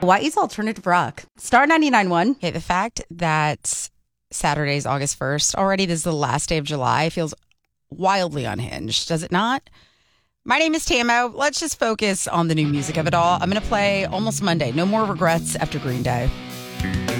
Hawaii's alternative rock. Star 99.1. Okay, the fact that Saturday is August 1st already, this is the last day of July, feels wildly unhinged, does it not? My name is Tamo. Let's just focus on the new music of it all. I'm going to play Almost Monday. No More Regrets after Green Day.